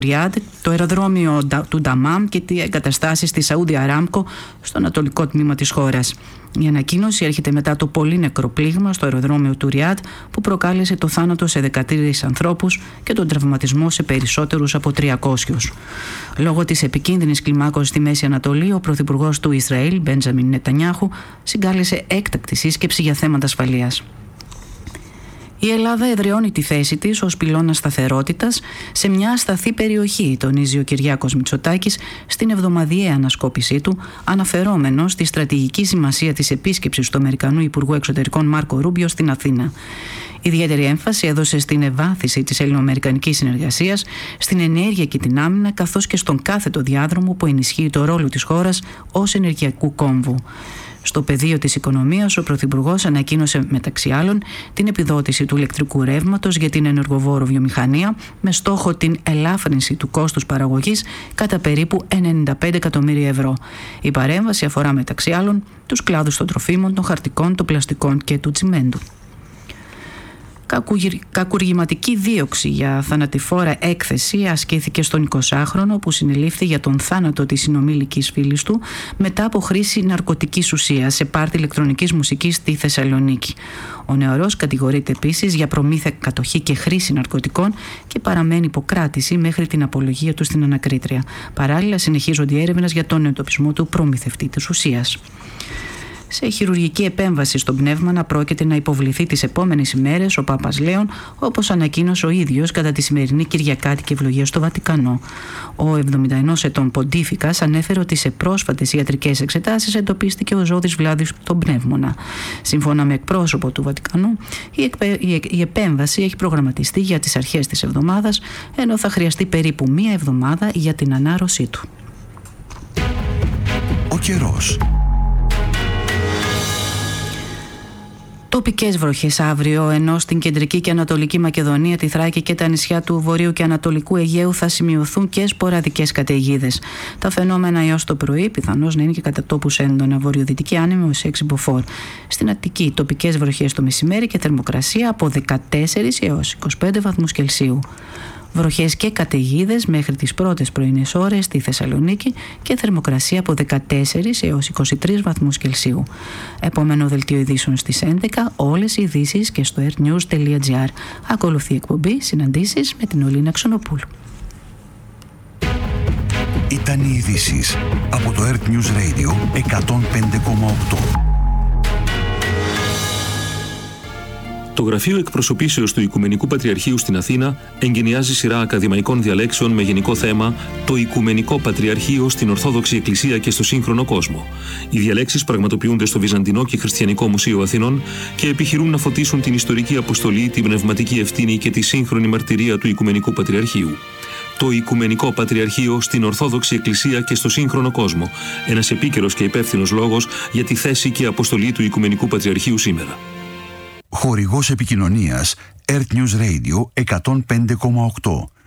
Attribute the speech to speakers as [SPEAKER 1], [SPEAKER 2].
[SPEAKER 1] Ριάντ, το αεροδρόμιο του Νταμάμ και τις εγκαταστάσεις της Σαούντι Αράμκο στο ανατολικό τμήμα της χώρας. Η ανακοίνωση έρχεται μετά το πολύ νεκρό πλήγμα στο αεροδρόμιο του Ριάντ που προκάλεσε το θάνατο σε 13 ανθρώπους και τον τραυματισμό σε περισσότερους από 300. Λόγω της επικίνδυνης κλιμάκωσης στη Μέση Ανατολή, ο πρωθυπουργός του Ισραήλ, Μπέντζαμιν Νετανιάχου, συγκάλεσε έκτακτη σύσκεψη για θέματα ασφαλείας. Η Ελλάδα εδραιώνει τη θέση της ως πυλώνα σταθερότητας σε μια ασταθή περιοχή, τονίζει ο Κυριάκος Μητσοτάκης στην εβδομαδιαία ανασκόπησή του, αναφερόμενος στη στρατηγική σημασία της επίσκεψης του Αμερικανού Υπουργού Εξωτερικών Μάρκο Ρούμπιο στην Αθήνα. Ιδιαίτερη έμφαση έδωσε στην ευάθυνση της ελληνοαμερικανικής συνεργασίας, στην ενέργεια και την άμυνα, καθώς και στον κάθετο διάδρομο που ενισχύει το ρόλο της χώρας ως ενεργειακού κόμβου. Στο πεδίο της οικονομίας, ο Πρωθυπουργός ανακοίνωσε μεταξύ άλλων την επιδότηση του ηλεκτρικού ρεύματος για την ενεργοβόρο βιομηχανία με στόχο την ελάφρυνση του κόστους παραγωγής κατά περίπου 95 εκατομμύρια ευρώ. Η παρέμβαση αφορά μεταξύ άλλων τους κλάδους των τροφίμων, των χαρτικών, των πλαστικών και του τσιμέντου. Κακουργηματική δίωξη για θανατηφόρα έκθεση ασκήθηκε στον 20χρονο που συνελήφθη για τον θάνατο της συνομήλικης φίλης του μετά από χρήση ναρκωτικής ουσίας σε πάρτι ηλεκτρονικής μουσικής στη Θεσσαλονίκη. Ο νεαρός κατηγορείται επίσης για προμήθεια, κατοχή και χρήση ναρκωτικών και παραμένει υποκράτηση μέχρι την απολογία του στην ανακρίτρια. Παράλληλα, συνεχίζονται οι έρευνες για τον εντοπισμό του προμηθευτή της ουσίας. Σε χειρουργική επέμβαση στον πνεύμανα πρόκειται να υποβληθεί τις επόμενες ημέρες ο Πάπας Λέων, όπως ανακοίνωσε ο ίδιος κατά τη σημερινή Κυριακάτικη ευλογία στο Βατικανό. Ο 71 ετών ποντίφικας ανέφερε ότι σε πρόσφατες ιατρικές εξετάσεις εντοπίστηκε ο ζώδης βλάβης στον πνεύμονα. Σύμφωνα με εκπρόσωπο του Βατικανού, η επέμβαση έχει προγραμματιστεί για τις αρχές της εβδομάδας, ενώ θα χρειαστεί περίπου μία εβδομάδα για την ανάρρωσή του.
[SPEAKER 2] Ο καιρός.
[SPEAKER 1] Τοπικές βροχές αύριο, ενώ στην κεντρική και ανατολική Μακεδονία, τη Θράκη και τα νησιά του βορείου και ανατολικού Αιγαίου θα σημειωθούν και σποραδικές καταιγίδες. Τα φαινόμενα έως το πρωί πιθανώς να είναι και κατά τόπους έντονα, βορειοδυτική άνεμος 6 μποφόρ. Στην Αττική, τοπικές βροχές το μεσημέρι και θερμοκρασία από 14 έως 25 βαθμούς Κελσίου. Βροχές και καταιγίδες μέχρι τις πρώτες πρωινές ώρες στη Θεσσαλονίκη και θερμοκρασία από 14 έως 23 βαθμούς Κελσίου. Επόμενο δελτίο ειδήσεων στις 11, όλες οι ειδήσεις και στο airnews.gr. Ακολουθεί εκπομπή συναντήσεις με την Ολίνα Ξενοπούλου.
[SPEAKER 2] Ήταν οι ειδήσεις από το Earth News Radio 105,8.
[SPEAKER 3] Το Γραφείο Εκπροσωπήσεως του Οικουμενικού Πατριαρχείου στην Αθήνα εγκαινιάζει σειρά ακαδημαϊκών διαλέξεων με γενικό θέμα «Το Οικουμενικό Πατριαρχείο στην Ορθόδοξη Εκκλησία και στο σύγχρονο κόσμο». Οι διαλέξεις πραγματοποιούνται στο Βυζαντινό και Χριστιανικό Μουσείο Αθηνών και επιχειρούν να φωτίσουν την ιστορική αποστολή, την πνευματική ευθύνη και τη σύγχρονη μαρτυρία του Οικουμενικού Πατριαρχείου. Το Οικουμενικό Πατριαρχείο στην Ορθόδοξη Εκκλησία και στο σύγχρονο κόσμο. Ένας επίκαιρος και υπεύθυνος λόγος για τη θέση και αποστολή του Οικουμενικού Πατριαρχείου σήμερα.
[SPEAKER 2] Χορηγός επικοινωνίας Earth News Radio 105,8.